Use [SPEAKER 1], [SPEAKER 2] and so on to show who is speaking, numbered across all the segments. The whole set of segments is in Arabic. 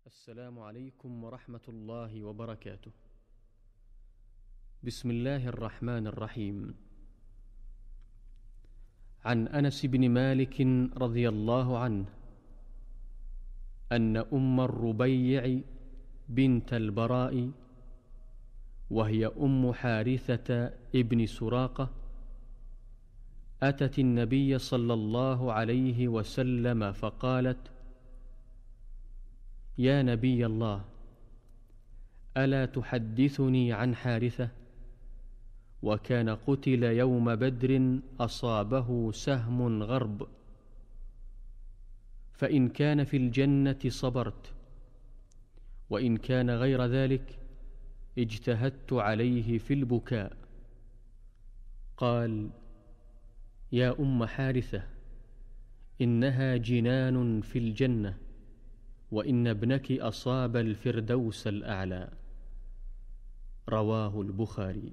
[SPEAKER 1] السلام عليكم ورحمة الله وبركاته. بسم الله الرحمن الرحيم. عن أنس بن مالك رضي الله عنه أن أم الربيع بنت البراء وهي أم حارثة ابن سراقة أتت النبي صلى الله عليه وسلم فقالت: يا نبي الله، ألا تحدثني عن حارثة؟ وكان قتل يوم بدر أصابه سهم غرب، فإن كان في الجنة صبرت، وإن كان غير ذلك اجتهدت عليه في البكاء. قال: يا أم حارثة، إنها جنان في الجنة، وإن ابنك أصاب الفردوس الأعلى. رواه البخاري.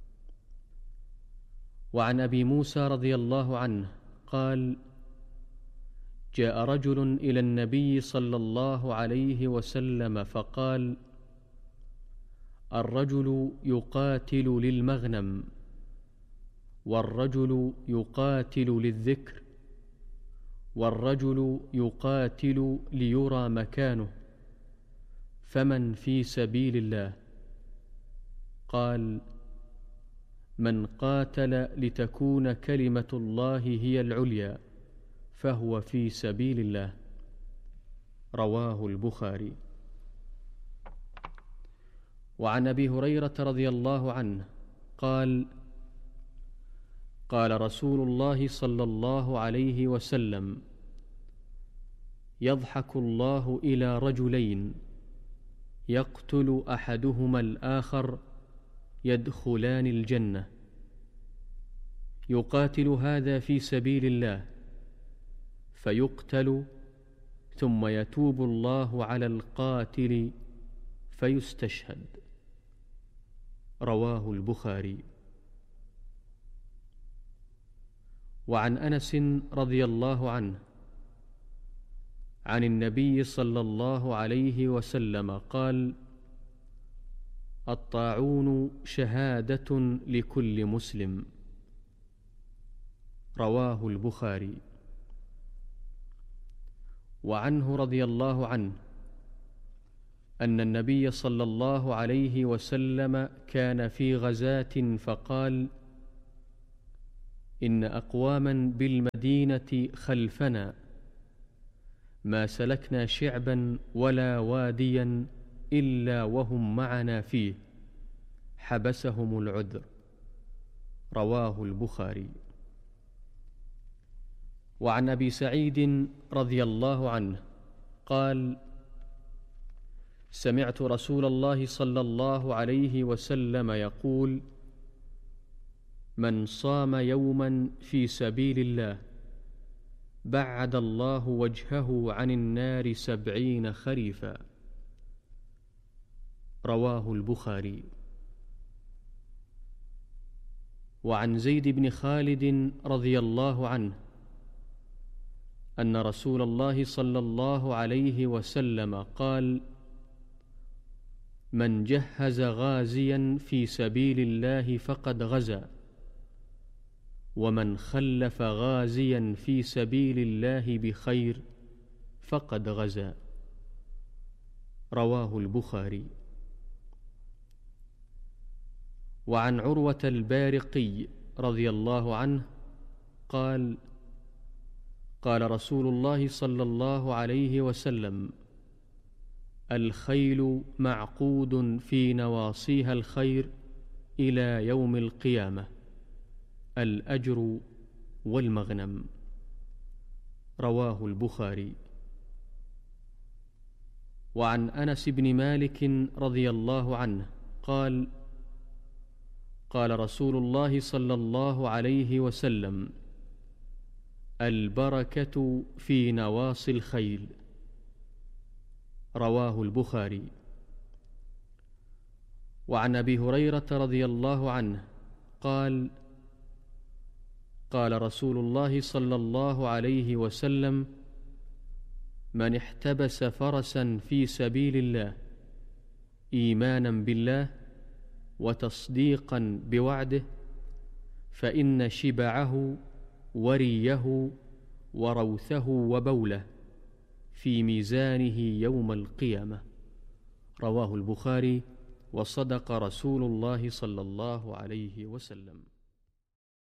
[SPEAKER 1] وعن أبي موسى رضي الله عنه قال: جاء رجل إلى النبي صلى الله عليه وسلم فقال: الرجل يقاتل للمغنم، والرجل يقاتل للذكر، والرجل يقاتل ليرى مكانه، فمن في سبيل الله؟ قال: من قاتل لتكون كلمة الله هي العليا فهو في سبيل الله. رواه البخاري. وعن أبي هريرة رضي الله عنه قال: قال رسول الله صلى الله عليه وسلم: يضحك الله إلى رجلين يقتل أحدهما الآخر يدخلان الجنة، يقاتل هذا في سبيل الله فيقتل، ثم يتوب الله على القاتل فيستشهد. رواه البخاري. وعن أنس رضي الله عنه عن النبي صلى الله عليه وسلم قال: الطاعون شهادة لكل مسلم. رواه البخاري. وعنه رضي الله عنه أن النبي صلى الله عليه وسلم كان في غزاة فقال: إن أقواما بالمدينة خلفنا ما سلكنا شعبا ولا واديا إلا وهم معنا فيه، حبسهم العذر. رواه البخاري. وعن أبي سعيد رضي الله عنه قال: سمعت رسول الله صلى الله عليه وسلم يقول: من صام يوما في سبيل الله بعد الله وجهه عن النار 70 خريفا. رواه البخاري. وعن زيد بن خالد رضي الله عنه أن رسول الله صلى الله عليه وسلم قال: من جهز غازيا في سبيل الله فقد غزا، ومن خلف غازيا في سبيل الله بخير فقد غزا. رواه البخاري. وعن عروة البارقي رضي الله عنه قال: قال رسول الله صلى الله عليه وسلم: الخيل معقود في نواصيها الخير إلى يوم القيامة، الأجر والمغنم. رواه البخاري. وعن أنس بن مالك رضي الله عنه قال: قال رسول الله صلى الله عليه وسلم: البركة في نواصي الخيل. رواه البخاري. وعن أبي هريرة رضي الله عنه قال: قال رسول الله صلى الله عليه وسلم: من احتبس فرسا في سبيل الله إيمانا بالله وتصديقا بوعده فإن شبعه وريه وروثه وبوله في ميزانه يوم القيامة. رواه البخاري، وصدق رسول الله صلى الله عليه وسلم.